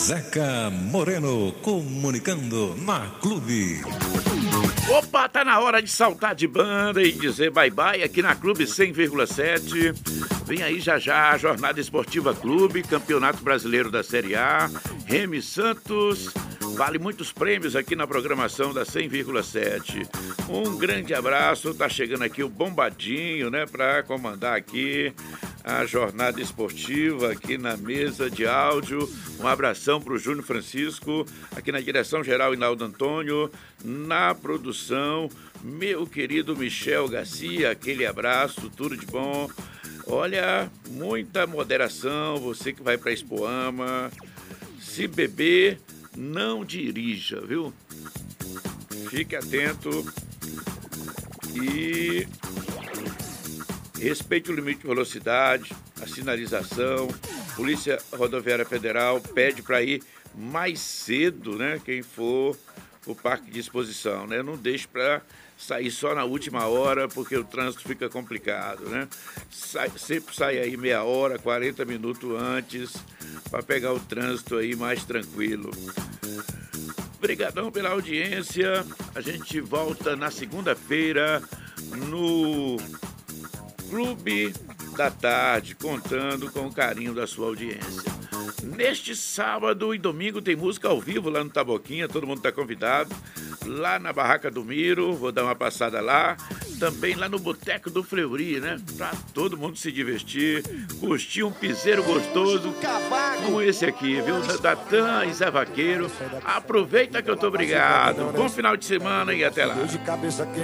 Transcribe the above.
Zeca Moreno comunicando na Clube. Opa, tá na hora de saltar de banda e dizer bye-bye aqui na Clube 100,7. Vem aí já já a Jornada Esportiva Clube, Campeonato Brasileiro da Série A, Remy Santos. Vale muitos prêmios aqui na programação da 100,7. Um grande abraço, tá chegando aqui o Bombadinho, né, para comandar aqui a jornada esportiva aqui na mesa de áudio. Um abração pro Júnior Francisco, aqui na direção geral Hinaldo Antônio, na produção, meu querido Michel Garcia, aquele abraço, tudo de bom. Olha, muita moderação, você que vai para Expoama, se beber, não dirija, viu? Fique atento e respeite o limite de velocidade, a sinalização. Polícia Rodoviária Federal pede para ir mais cedo, né? Quem for o parque de exposição, né? Não deixe para sair só na última hora, porque o trânsito fica complicado, né? Sempre sai aí meia hora, 40 minutos antes, para pegar o trânsito aí mais tranquilo. Obrigadão pela audiência. A gente volta na segunda-feira no Clube da Tarde, contando com o carinho da sua audiência. Neste sábado e domingo tem música ao vivo lá no Taboquinha, todo mundo está convidado. Lá na Barraca do Miro, vou dar uma passada lá. Também lá no Boteco do Fleury, né? Pra todo mundo se divertir, curtir um piseiro gostoso como esse aqui, viu? Natan e Zé Vaqueiro. Aproveita que eu tô obrigado. Bom final de semana e até lá.